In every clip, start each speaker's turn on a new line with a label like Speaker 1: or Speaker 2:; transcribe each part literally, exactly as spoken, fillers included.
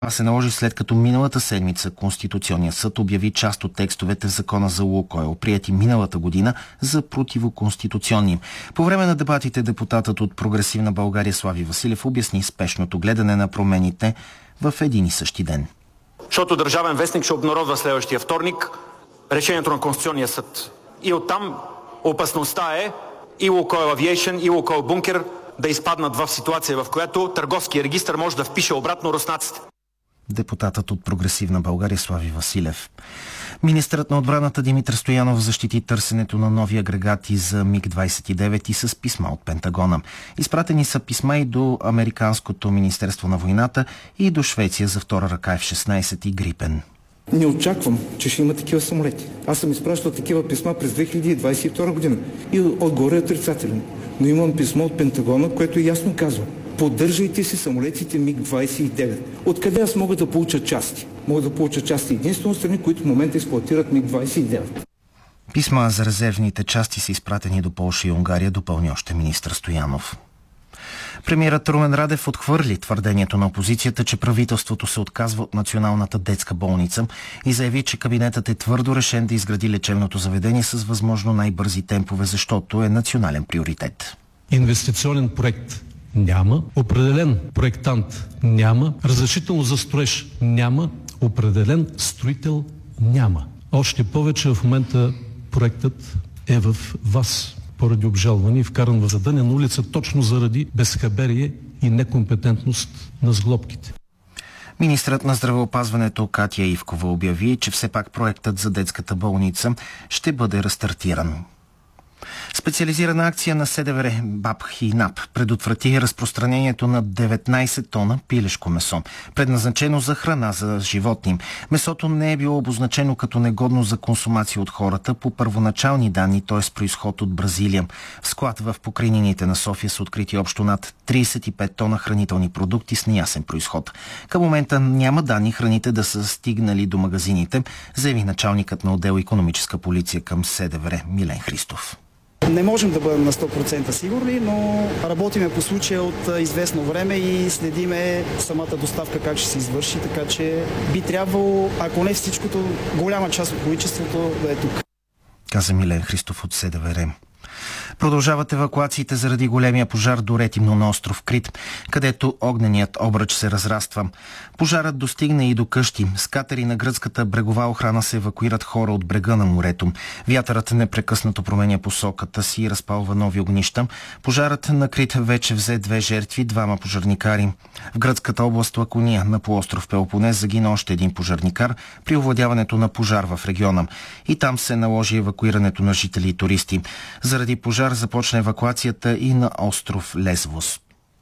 Speaker 1: Това се наложи след като миналата седмица Конституционният съд обяви част от текстовете в закона за Лукойл, приети миналата година, за противоконституционни. По време на дебатите депутатът от Прогресивна България Слави Василев обясни спешното гледане на промените в един и същи ден.
Speaker 2: Защото Държавен вестник ще обнародва следващия вторник решението на Конституционния съд. И оттам опасността е и Лукойл Авиейшън, и Лукойл Бункер да изпаднат в ситуация, в която търговския регистър може да впише обратно руснаците.
Speaker 1: Депутатът от Прогресивна България Слави Василев. Министърът на отбраната Димитър Стоянов защити търсенето на нови агрегати за Миг двадесет и девет и с писма от Пентагона. Изпратени са писма и до Американското министерство на войната и до Швеция за втора ръка Еф шестнадесет и Грипен.
Speaker 3: Не очаквам, че ще има такива самолети. Аз съм изпращал такива писма през две хиляди двадесет и втора година и отгоре отрицателен. Но имам писмо от Пентагона, което ясно казва: поддържайте си самолетите Миг двадесет и девет. Откъде аз мога да получа части? Мога да получа части единствено страни, които в момента експлоатират Миг двадесет и девет.
Speaker 1: Писма за резервните части са изпратени до Полша и Унгария, допълни още министър Стоянов. Премиерът Румен Радев отхвърли твърдението на опозицията, че правителството се отказва от Националната детска болница и заяви, че кабинетът е твърдо решен да изгради лечебното заведение с възможно най-бързи темпове, защото е национален приоритет.
Speaker 4: Инвестиционен проект няма, определен проектант няма, разрешително за строеж няма, определен строител няма. Още повече в момента проектът е в ВАС поради обжалване и вкаран в задънена улица точно заради безхаберие и некомпетентност на сглобките.
Speaker 1: Министърът на здравеопазването Катя Ивкова обяви, че все пак проектът за детската болница ще бъде рестартиран. Специализирана акция на СДВР БАБХ и НАП предотврати разпространението на деветнадесет тона пилешко месо, предназначено за храна за животни. Месото не е било обозначено като негодно за консумация от хората по първоначални данни, т.е. с произход от Бразилия. В склад в покрайнините на София са открити общо над тридесет и пет тона хранителни продукти с неясен произход. Към момента няма данни храните да са стигнали до магазините, заяви началникът на отдел икономическа полиция към СДВР Милен Христов.
Speaker 5: Не можем да бъдем на сто процента сигурни, но работиме по случая от известно време и следиме самата доставка как ще се извърши, така че би трябвало, ако не всичкото, голяма част от количеството да е тук.
Speaker 1: Каза Милен Христов от СДВР. Продължават евакуациите заради големия пожар до Ретимно на остров Крит, където огненият обръч се разраства. Пожарът достигна и до къщи. С катери на гръцката брегова охрана се евакуират хора от брега на морето. Вятърът непрекъснато променя посоката си и разпалва нови огнища. Пожарът на Крит вече взе две жертви, двама пожарникари. В гръцката област Лакония на полуостров Пелопонез загина още един пожарникар при овладяването на пожар в региона. И там се наложи евакуирането на жители и туристи. Заради пожар започна евакуацията и на остров Лесвос.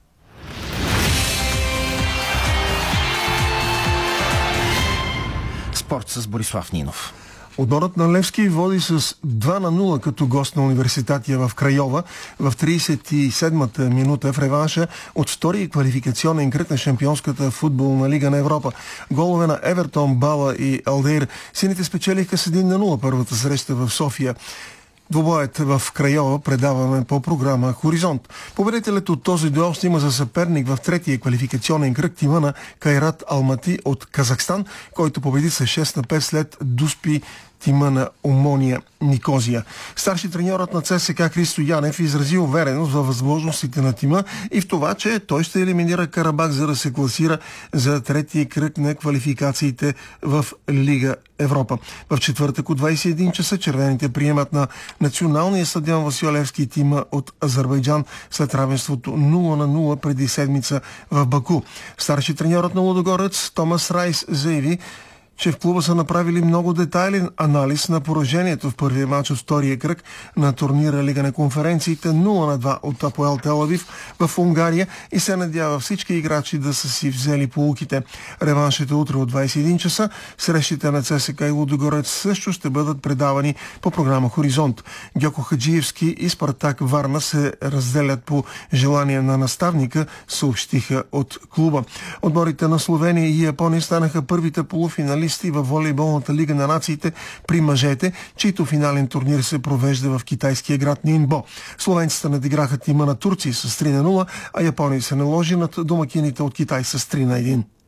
Speaker 1: Спорт с Борислав Нинов.
Speaker 6: Отборът на Левски води с два на нула като гост на Университатия в Крайова в тридесет и седмата минута в реванша от втори квалификационен кръг на Шампионската футболна лига на Европа. Голове на Евертон, Бала и Алдейр. Сините спечелиха с един на нула първата среща в София. Двобоят в Крайова предаваме по програма Хоризонт. Победителят от този дуел ще има за съперник в третия квалификационен кръг тима на Кайрат Алмати от Казахстан, който победи с шест на пет след Дуспи тима на Омония Никозия. Старши треньорът на ЦСКА Христо Янев изрази увереност във възможностите на тима и в това, че той ще елиминира Карабак, за да се класира за третия кръг на квалификациите в Лига Европа. В четвъртък от двадесет и един часа червените приемат на националния стадион Васил Левски тима от Азербайджан след равенството нула на нула преди седмица в Баку. Старши треньорът на Лудогорец Томас Райс заяви, че в клуба са направили много детайлен анализ на поражението в първия матч от втория кръг на турнира Лига на конференциите нула на два от Апоел Тел Авив в Унгария и се надява всички играчи да са си взели поуките. Реваншите утре от двадесет и един часа. Срещите на ЦСКА и Лудогорец също ще бъдат предавани по програма Хоризонт. Гьоко Хаджиевски и Спартак Варна се разделят по желание на наставника, съобщиха от клуба. Отборите на Словения и Япония станаха първите полуфиналисти във волейболната лига на нациите при мъжете, чийто финален турнир се провежда в китайския град Нинбо. Словенците надиграха тима на Турция с три на нула, а Япония се наложи над домакините от Китай с три на едно.